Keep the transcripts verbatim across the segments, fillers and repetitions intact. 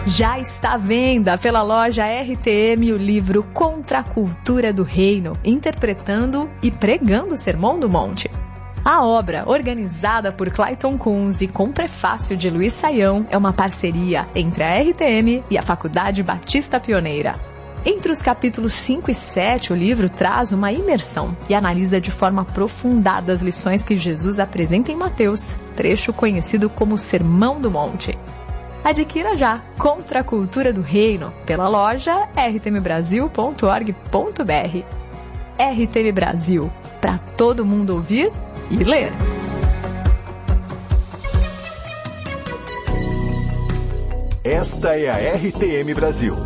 Já está à venda pela loja R T M o livro Contra a Cultura do Reino, interpretando e pregando o Sermão do Monte. A obra, organizada por Clayton Kunz e com prefácio de Luiz Saião, é uma parceria entre a R T M e a Faculdade Batista Pioneira. Entre os capítulos cinco e sete, o livro traz uma imersão e analisa de forma aprofundada as lições que Jesus apresenta em Mateus, trecho conhecido como Sermão do Monte. Adquira já Contra a Cultura do Reino pela loja r t m brasil ponto org ponto b r. R T M Brasil, para todo mundo ouvir e ler. Esta é a R T M Brasil.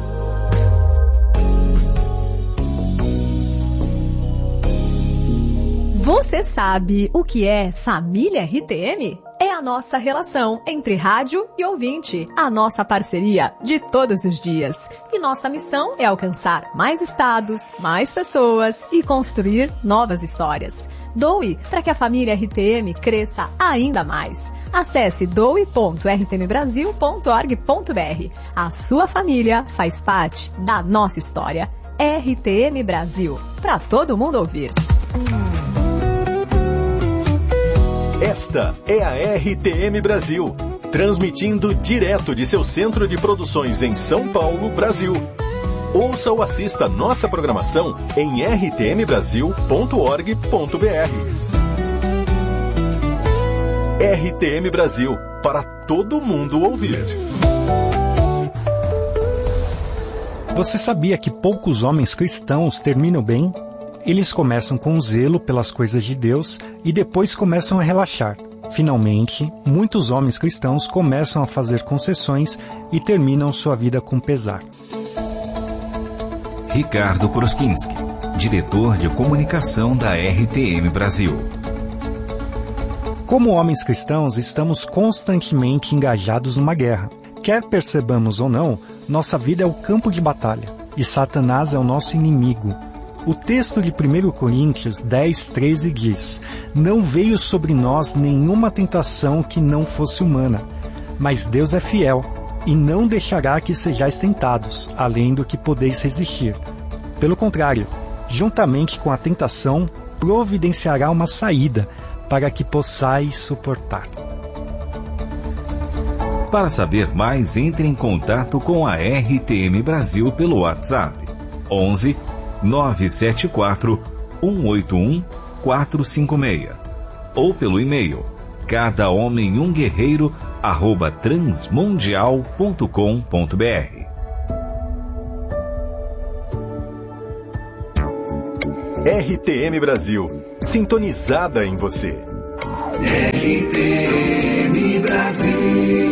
Você sabe o que é família R T M? É a nossa relação entre rádio e ouvinte, a nossa parceria de todos os dias. E nossa missão é alcançar mais estados, mais pessoas e construir novas histórias. Doe para que a família R T M cresça ainda mais. Acesse doe ponto r t m brasil ponto org ponto b r. A sua família faz parte da nossa história. R T M Brasil, para todo mundo ouvir. Esta é a R T M Brasil, transmitindo direto de seu centro de produções em São Paulo, Brasil. Ouça ou assista nossa programação em r t m brasil ponto org ponto b r. R T M Brasil, para todo mundo ouvir. Você sabia que poucos homens cristãos terminam bem? Eles começam com zelo pelas coisas de Deus e depois começam a relaxar. Finalmente, muitos homens cristãos começam a fazer concessões e terminam sua vida com pesar. Ricardo Kroskinski, diretor de comunicação da R T M Brasil. Como homens cristãos, estamos constantemente engajados numa guerra. Quer percebamos ou não, nossa vida é o campo de batalha e Satanás é o nosso inimigo. O texto de primeira Coríntios dez, treze diz: Não veio sobre nós nenhuma tentação que não fosse humana, mas Deus é fiel e não deixará que sejais tentados, além do que podeis resistir. Pelo contrário, juntamente com a tentação, providenciará uma saída para que possais suportar. Para saber mais, entre em contato com a R T M Brasil pelo WhatsApp onze, nove sete quatro, um oito um, quatro cinco seis ou pelo e-mail cada homem um guerreiro arroba transmundial ponto com ponto b r. R T M Brasil, sintonizada em você. R T M Brasil.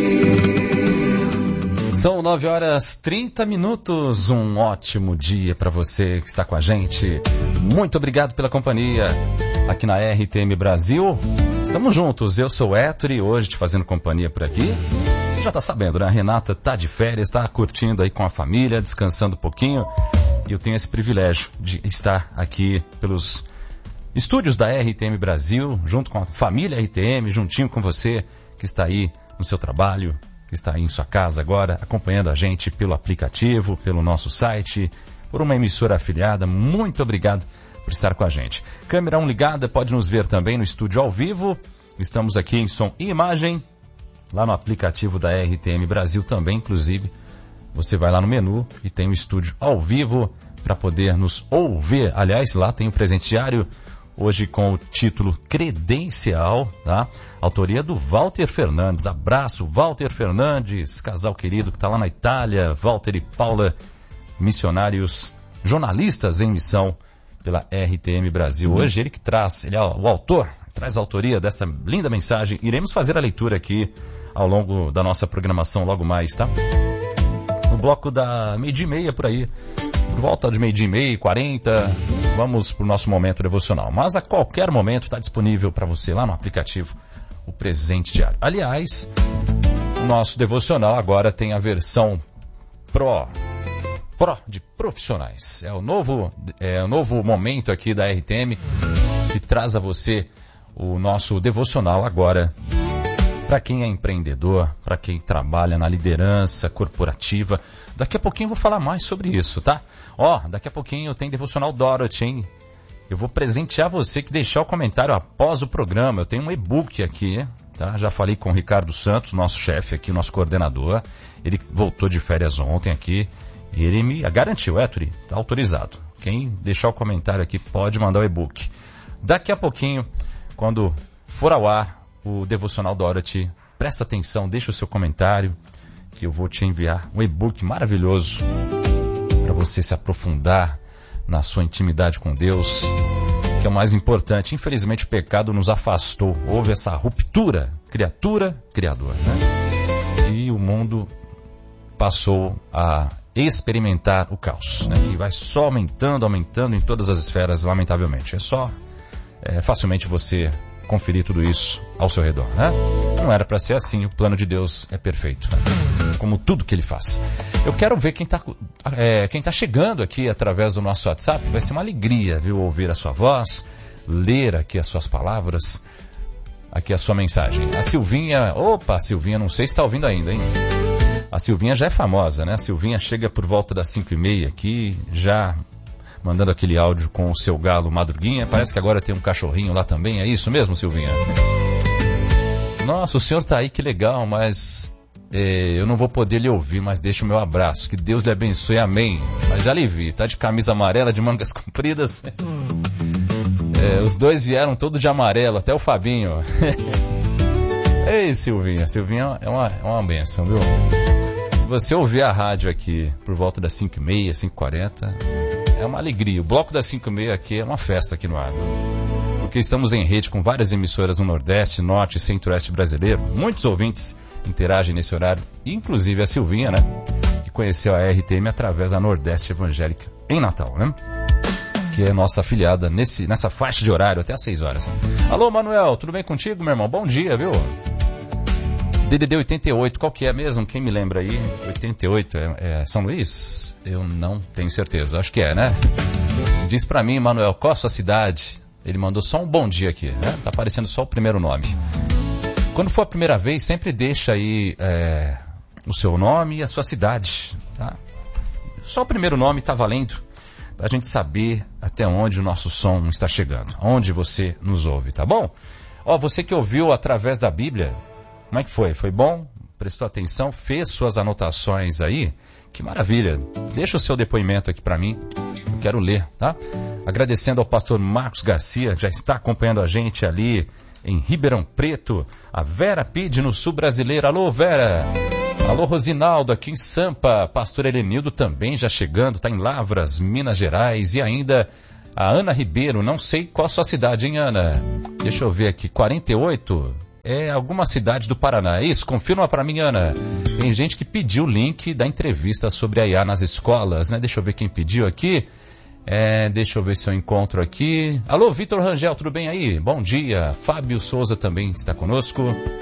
São nove horas e trinta minutos, um ótimo dia para você que está com a gente. Muito obrigado pela companhia aqui na R T M Brasil. Estamos juntos, eu sou o Héctor e hoje te fazendo companhia por aqui. Já tá sabendo, né? A Renata tá de férias, tá curtindo aí com a família, descansando um pouquinho. E eu tenho esse privilégio de estar aqui pelos estúdios da R T M Brasil, junto com a família R T M, juntinho com você que está aí no seu trabalho, que está aí em sua casa agora, acompanhando a gente pelo aplicativo, pelo nosso site, por uma emissora afiliada. Muito obrigado por estar com a gente. Câmera um ligada, pode nos ver também no estúdio ao vivo. Estamos aqui em som e imagem, lá no aplicativo da R T M Brasil também, inclusive. Você vai lá no menu e tem o estúdio ao vivo para poder nos ouvir. Aliás, lá tem o presente diário, hoje com o título Credencial, tá? Autoria do Walter Fernandes. Abraço, Walter Fernandes, casal querido que está lá na Itália. Walter e Paula, missionários, jornalistas em missão pela R T M Brasil. Hoje ele que traz, ele é o autor, traz a autoria desta linda mensagem. Iremos fazer a leitura aqui ao longo da nossa programação logo mais, tá? No bloco da meio-dia e meia, por aí. Por volta de meio-dia e meia, quarenta, vamos para o nosso momento devocional. Mas a qualquer momento está disponível para você lá no aplicativo o presente diário. Aliás, o nosso devocional agora tem a versão Pro, Pro de profissionais. É o novo, é o novo momento aqui da R T M que traz a você o nosso devocional agora para quem é empreendedor, para quem trabalha na liderança corporativa. Daqui a pouquinho eu vou falar mais sobre isso, tá? Ó, daqui a pouquinho tem Devocional Dorothy, hein? Eu vou presentear você que deixar o comentário após o programa. Eu tenho um e-book aqui, tá? Já falei com o Ricardo Santos, nosso chefe aqui, nosso coordenador. Ele voltou de férias ontem aqui e ele me garantiu, é, Turi, tá autorizado. Quem deixar o comentário aqui pode mandar o e-book. Daqui a pouquinho, quando for ao ar o Devocional Dorothy, presta atenção, deixa o seu comentário, que eu vou te enviar um e-book maravilhoso para você se aprofundar na sua intimidade com Deus, que é o mais importante. Infelizmente o pecado nos afastou, houve essa ruptura, criatura, criador, né? E o mundo passou a experimentar o caos, né? E vai só aumentando, aumentando em todas as esferas, lamentavelmente. É só é, facilmente você conferir tudo isso ao seu redor, né? Não era para ser assim, o plano de Deus é perfeito, né? Como tudo que ele faz. Eu quero ver quem está é, quem tá chegando aqui através do nosso WhatsApp. Vai ser uma alegria, viu, ouvir a sua voz, ler aqui as suas palavras, aqui a sua mensagem. A Silvinha, opa, a Silvinha, não sei se está ouvindo ainda, hein? A Silvinha já é famosa, né? A Silvinha chega por volta das cinco e meia aqui, já mandando aquele áudio com o seu galo Madruguinha. Parece que agora tem um cachorrinho lá também, é isso mesmo, Silvinha? Nossa, o senhor tá aí, que legal, mas é, eu não vou poder lhe ouvir, mas deixa o meu abraço. Que Deus lhe abençoe, amém. Mas já lhe vi, tá de camisa amarela, de mangas compridas. É, os dois vieram todos de amarelo, até o Fabinho. Ei, Silvinha, Silvinha é uma, é uma benção, viu? Se você ouvir a rádio aqui por volta das cinco e meia, cinco e quarenta, é uma alegria. O bloco das cinco e meia aqui é uma festa aqui no ar, viu? Porque estamos em rede com várias emissoras no Nordeste, Norte e Centro-Oeste brasileiro. Muitos ouvintes interagem nesse horário, inclusive a Silvinha, né? Que conheceu a R T M através da Nordeste Evangélica em Natal, né? Que é nossa afiliada nesse, nessa faixa de horário até às seis horas. Alô, Manuel, tudo bem contigo, meu irmão? Bom dia, viu? D D D oitenta e oito, qual que é mesmo? Quem me lembra aí? oitenta e oito é, é São Luís? Eu não tenho certeza, acho que é, né? Diz pra mim, Manuel, qual a sua cidade? Ele mandou só um bom dia aqui, né? Tá aparecendo só o primeiro nome. Quando for a primeira vez, sempre deixa aí é, o seu nome e a sua cidade, tá? Só o primeiro nome tá valendo, pra gente saber até onde o nosso som está chegando, onde você nos ouve, tá bom? Ó, você que ouviu através da Bíblia, como é que foi? Foi bom? Prestou atenção? Fez suas anotações aí? Que maravilha! Deixa o seu depoimento aqui para mim, eu quero ler, tá? Agradecendo ao pastor Marcos Garcia, que já está acompanhando a gente ali em Ribeirão Preto. A Vera Pide no sul brasileiro. Alô, Vera! Alô, Rosinaldo, aqui em Sampa. Pastor Helenildo também já chegando, está em Lavras, Minas Gerais. E ainda a Ana Ribeiro, não sei qual a sua cidade, hein, Ana? Deixa eu ver aqui, quarenta e oito... É alguma cidade do Paraná. É isso? Confirma pra mim, Ana. Tem gente que pediu o link da entrevista sobre a I A nas escolas, né? Deixa eu ver quem pediu aqui. É, deixa eu ver se eu encontro aqui. Alô, Vitor Rangel, tudo bem aí? Bom dia. Fábio Souza também está conosco.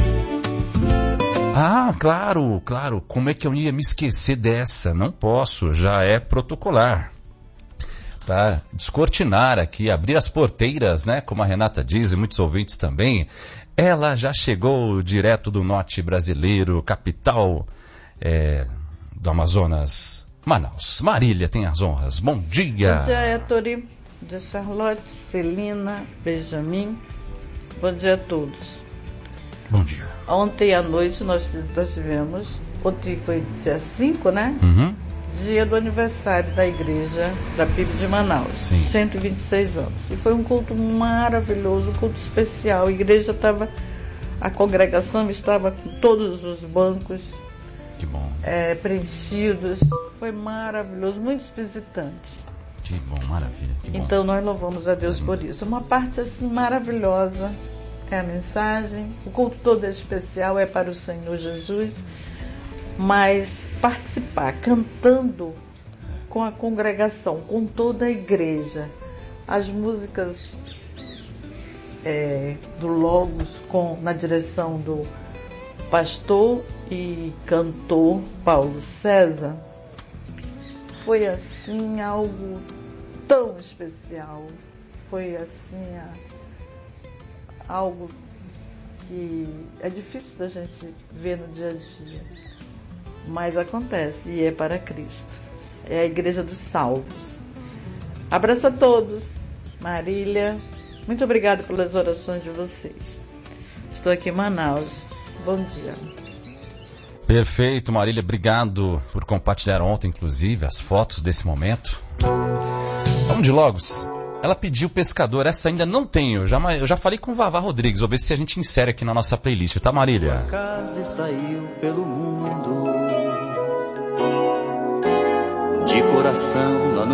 Ah, claro, claro. Como é que eu ia me esquecer dessa? Não posso, já é protocolar. Para descortinar aqui, abrir as porteiras, né? Como a Renata diz e muitos ouvintes também. Ela já chegou direto do norte brasileiro, capital é, do Amazonas, Manaus. Marília tem as honras. Bom dia. Bom dia, Ettore. Bom dia, Charlotte, Celina, Benjamin. Bom dia a todos. Bom dia. Ontem à noite nós, nós tivemos, ontem foi dia cinco, né? Uhum. Dia do aniversário da igreja da P I B de Manaus. Sim. cento e vinte e seis anos. E foi um culto maravilhoso, um culto especial. A igreja estava, a congregação estava com todos os bancos que bom. É, preenchidos. Foi maravilhoso, muitos visitantes. Que bom, maravilha. Que bom. Então nós louvamos a Deus por isso. Uma parte assim maravilhosa é a mensagem. O culto todo é especial, é para o Senhor Jesus. Mas participar, cantando com a congregação, com toda a igreja, as músicas é, do Logos com, na direção do pastor e cantor Paulo César, foi assim algo tão especial, foi assim a, algo que é difícil da gente ver no dia a dia, mas acontece e é para Cristo. É a Igreja dos Salvos. Abraço a todos. Marília, muito obrigada pelas orações de vocês. Estou aqui em Manaus. Bom dia. Perfeito, Marília. Obrigado por compartilhar ontem, inclusive, as fotos desse momento. Vamos de Logos. Ela pediu Pescador. Essa ainda não tenho. Eu já, eu já falei com o Vavá Rodrigues. Vou ver se a gente insere aqui na nossa playlist, tá, Marília? A casa saiu pelo mundo, de coração lá no